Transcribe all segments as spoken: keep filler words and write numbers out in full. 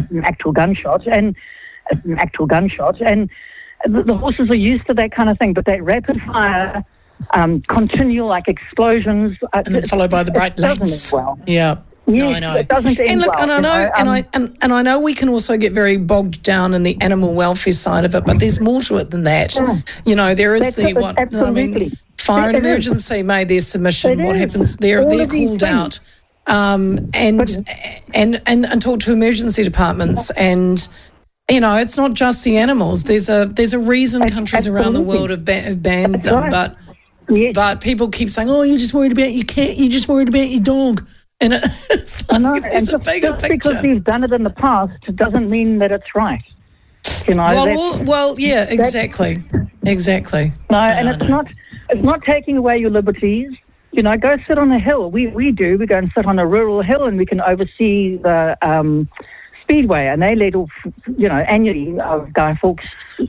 an actual gunshot, and an actual gunshot, and the, the horses are used to that kind of thing. But that rapid fire, um, continual like explosions, uh, and then followed by the bright lights. Well. Yeah. Yes, no, I know. It doesn't end and look, well, and I know, know and um, I and, and I know we can also get very bogged down in the animal welfare side of it, but there's more to it than that. Yeah. You know, there is That's the it, what absolutely. I mean. Fire and It is. emergency made their submission. It What is. happens? They're All they're of these called things. out, um, and, But- and and and talk to emergency departments and. You know, it's not just the animals. There's a there's a reason Ab- countries around the absolutely. world have, ba- have banned That's them, right. but Yes. but people keep saying, "Oh, you're just worried about your cat. You're just worried about your dog," and it's I know, like, and there's a just, bigger just picture. because we've done it in the past doesn't mean that it's right. You know, Well, that's- all, well, yeah, exactly, exactly. no, and I it's know. not it's not taking away your liberties. You know, go sit on a hill. We we do. We go and sit on a rural hill, and we can oversee the um, speedway, and they let off, you know, annually of Guy Fawkes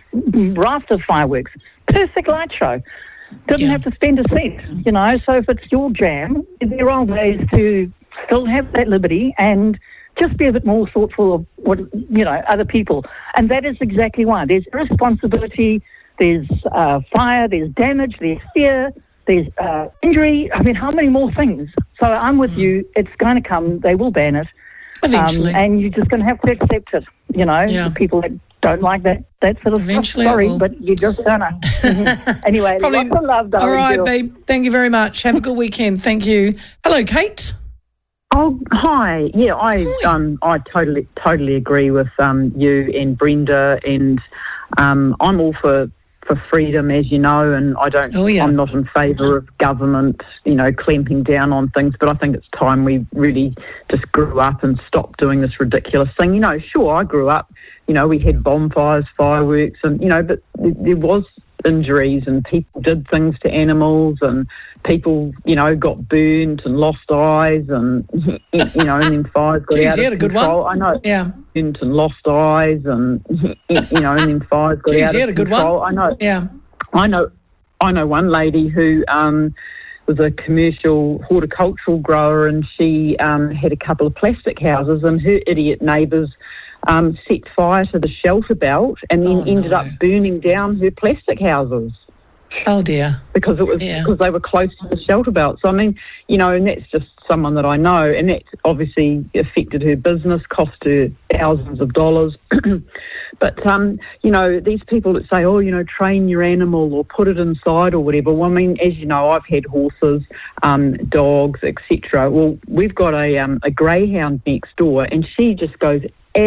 raft of fireworks. Perfect light show. Didn't Yeah. have to spend a cent, you know. So if it's your jam, there are ways to still have that liberty and just be a bit more thoughtful of what, you know, other people. And that is exactly why. There's irresponsibility, there's uh, fire, there's damage, there's fear, there's uh, injury. I mean, how many more things? So I'm with you. It's going to come. They will ban it. Eventually. Um, and you're just going to have to accept it, you know, Yeah. the people that don't like that, that sort of Eventually stuff. it Sorry, will. but you just don't know. Mhm. Anyway, Probably- lots of love, darling. All right, girl. babe. Thank you very much. Have a good weekend. Thank you. Hello, Kate. Oh, hi. Yeah, I Hi. um I totally totally agree with um you and Brenda, and um I'm all for for freedom, as you know, and I don't. Oh, yeah. I'm not in favour of government, you know, clamping down on things. But I think it's time we really just grew up and stopped doing this ridiculous thing. You know, sure, I grew up. You know, we had bonfires, fireworks, and you know, but th- there was injuries, and people did things to animals, and people, you know, got burnt and lost eyes, and you know, and then fires got Geez, out you of had a good control. one. I know, Yeah. burnt and lost eyes, and you know, and then fires got Geez, out you of had a good control. one. I know, Yeah. I know, I know one lady who um, was a commercial horticultural grower, and she um, had a couple of plastic houses, and her idiot neighbours um, set fire to the shelter belt, and then Oh, ended no. up burning down her plastic houses Oh, dear. because it was Yeah. because they were close to the shelter belt. So I mean, you know, and that's just someone that I know, and that obviously affected her business, cost her thousands of dollars. But um, you know, these people that say, oh, you know, train your animal or put it inside or whatever. Well, I mean, as you know, I've had horses, um, dogs, et cetera. Well, we've got a um, a greyhound next door, and she just goes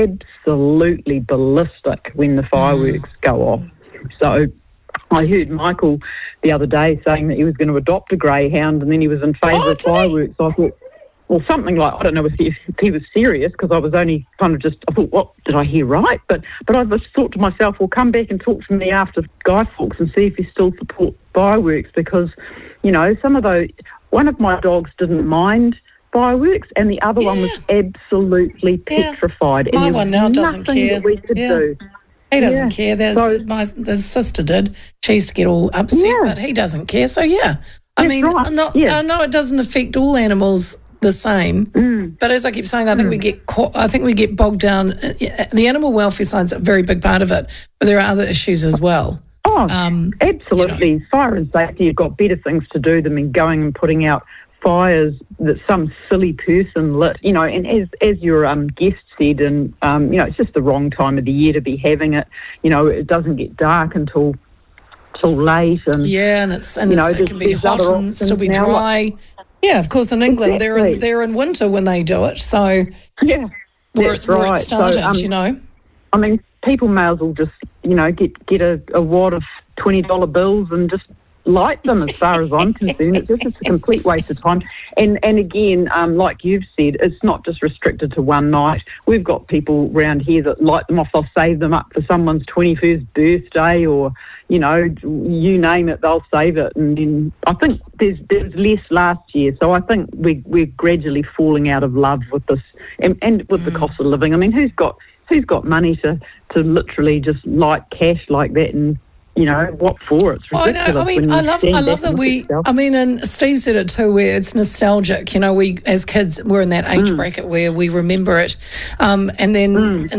absolutely ballistic when the fireworks go off. So I heard Michael the other day saying that he was going to adopt a greyhound, and then he was in favour Oh, of did he? fireworks. I thought, well, something like, I don't know if he, if he was serious, because I was only kind of just, I thought, what, did I hear right? But but I just thought to myself, well, come back and talk to me after Guy Fawkes and see if he still supports fireworks, because, you know, some of those, one of my dogs didn't mind fireworks, and the other one was absolutely Yeah. petrified. And My there was one now doesn't nothing care. that we could Yeah. do. He doesn't Yeah. care. There's, So- my the sister did. She used to get all upset, Yeah. but he doesn't care. So, yeah. I That's mean, right. not, Yeah. I know it doesn't affect all animals the same, Mm. but as I keep saying, I think we get caught, I think we get bogged down. Uh, The animal welfare side's a very big part of it, but there are other issues as well. Oh, Um, absolutely. Fire and safety, you've got better things to do than going and putting out fires that some silly person lit. You know, and as as your um, guest said, and um, you know, it's just the wrong time of the year to be having it. You know, it doesn't get dark until till late, and Yeah, and it's and You know, it's, it there's- can be there's hot other and still be options now, dry. Yeah, of course. In England, they're in, Exactly. they're in winter when they do it. So yeah, where, that's it, where right. it started, So, um, you know. I mean, people may as well just, you know, get get a, a wad of twenty dollar bills and just light them. As far as I'm concerned, it's just it's a complete waste of time. And and again, um, like you've said, it's not just restricted to one night. We've got people around here that light them off. They'll save them up for someone's twenty-first birthday, or you know, you name it, they'll save it. And then I think there's there's less last year, so I think we we're gradually falling out of love with this, and, and with the cost of living. I mean, who's got who's got money to, to literally just light cash like that, and you know what for? It's I ridiculous. know. I mean, when I you love. stand I back love and that look we. at yourself. I mean, and Steve said it too, where it's nostalgic. You know, we as kids we're in that age Mm. bracket where we remember it, um, and then. Mm.